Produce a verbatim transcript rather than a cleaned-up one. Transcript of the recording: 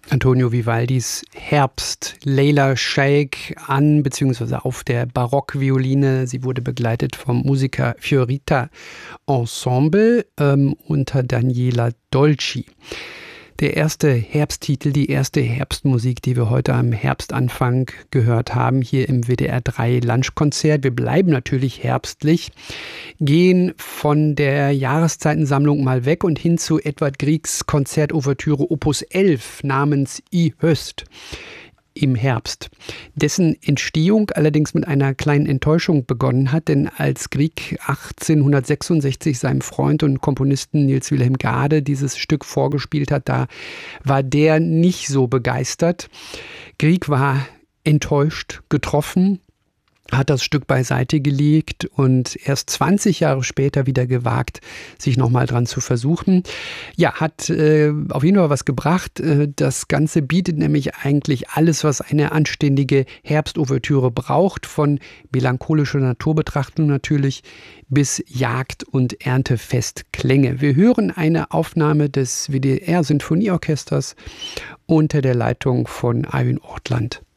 Antonio Vivaldis Herbst, Leila Sheikh an, beziehungsweise auf der Barockvioline. Sie wurde begleitet vom Musiker Fiorita Ensemble ähm, unter Daniela Dolci. Der erste Herbsttitel, die erste Herbstmusik, die wir heute am Herbstanfang gehört haben, hier im W D R drei Lunchkonzert. Wir bleiben natürlich herbstlich, gehen von der Jahreszeitensammlung mal weg und hin zu Edvard Griegs Konzertouvertüre Opus elf namens I Höst im Herbst, dessen Entstehung allerdings mit einer kleinen Enttäuschung begonnen hat, denn als Grieg achtzehnhundertsechsundsechzig seinem Freund und Komponisten Niels Wilhelm Gade dieses Stück vorgespielt hat, da war der nicht so begeistert. Grieg war enttäuscht, getroffen, hat das Stück beiseite gelegt und erst zwanzig Jahre später wieder gewagt, sich nochmal dran zu versuchen. Ja, hat äh, auf jeden Fall was gebracht. Äh, das Ganze bietet nämlich eigentlich alles, was eine anständige Herbstouvertüre braucht, von melancholischer Naturbetrachtung natürlich bis Jagd- und Erntefestklänge. Wir hören eine Aufnahme des W D R-Sinfonieorchesters unter der Leitung von Eivind Ortland.